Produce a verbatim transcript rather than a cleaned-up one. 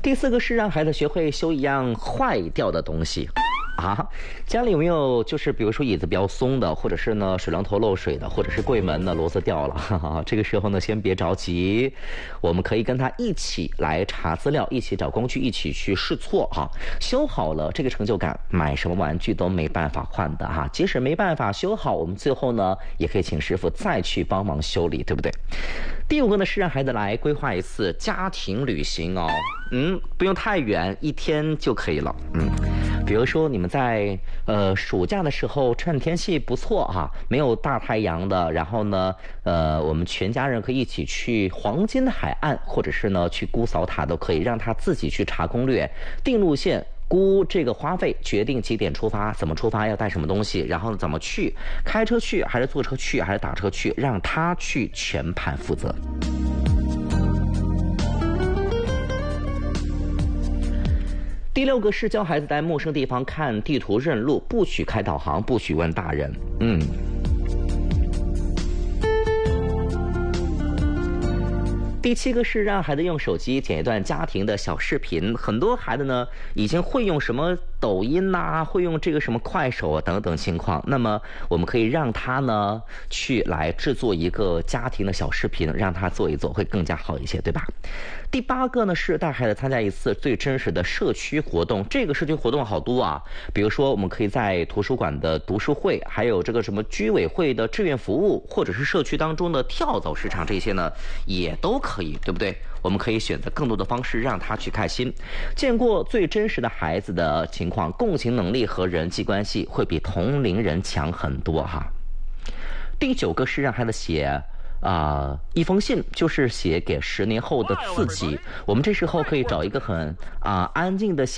第四个是让孩子学会修一样坏掉的东西。啊，家里有没有就是比如说椅子比较松的，或者是呢水龙头漏水的，或者是柜门的螺丝掉了，哈哈，这个时候呢先别着急，我们可以跟他一起来查资料，一起找工具，一起去试错哈。修好了，这个成就感买什么玩具都没办法换的哈。即使没办法修好，我们最后呢也可以请师傅再去帮忙修理，对不对？第五个呢是让孩子来规划一次家庭旅行哦，嗯，不用太远，一天就可以了，嗯。比如说你们在呃暑假的时候，趁天气不错哈、啊，没有大太阳的，然后呢，呃，我们全家人可以一起去黄金海岸，或者是呢去姑嫂塔都可以，让他自己去查攻略、定路线。估这个花费，决定几点出发，怎么出发，要带什么东西，然后怎么去，开车去还是坐车去还是打车去，让他去全盘负责。第六个是教孩子在陌生地方看地图认路，不许开导航，不许问大人。嗯。第七个是让孩子用手机剪一段家庭的小视频，很多孩子呢已经会用什么抖音呐、啊，会用这个什么快手啊等等情况，那么我们可以让他呢去来制作一个家庭的小视频，让他做一做会更加好一些，对吧？第八个呢是带孩子参加一次最真实的社区活动，这个社区活动好多啊，比如说我们可以在图书馆的读书会，还有这个什么居委会的志愿服务，或者是社区当中的跳蚤市场，这些呢也都可以，对不对？我们可以选择更多的方式让他去开心，见过最真实的孩子的情况，共情能力和人际关系会比同龄人强很多哈。第九个是让孩子写啊、呃，一封信，就是写给十年后的自己。我们这时候可以找一个很啊、呃、安静的